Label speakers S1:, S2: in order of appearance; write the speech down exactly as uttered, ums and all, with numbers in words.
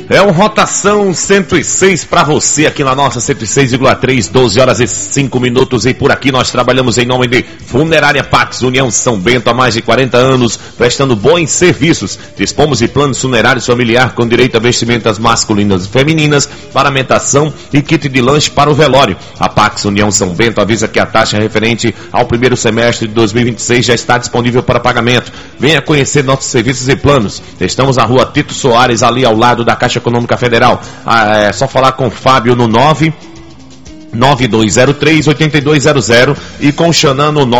S1: É um Rotação cento e seis para você aqui na nossa cento e seis vírgula três, doze horas e cinco minutos, e por aqui nós trabalhamos em nome de Funerária Pax União São Bento há mais de quarenta anos, prestando bons serviços. Dispomos de planos funerários familiar com direito a vestimentas masculinas e femininas, paramentação e kit de lanche para o velório. A Pax União São Bento avisa que a taxa referente ao primeiro semestre de dois mil e vinte e seis já está disponível para pagamento. Venha conhecer nossos serviços e planos. Estamos na rua Tito Soares, ali ao lado da Caixa Econômica Federal. Ah, é só falar com o Fábio no nove nove dois zero três, oito dois zero zero e com o Xanã no